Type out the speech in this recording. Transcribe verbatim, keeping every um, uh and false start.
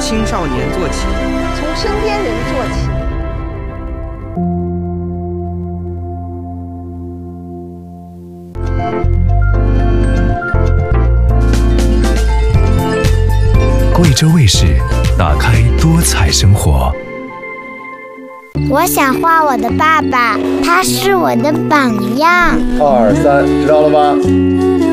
青少年做起， 从身边人做起。 贵州卫视，打开多彩生活。 我想画我的爸爸，他是我的榜样。 二三，知道了吗？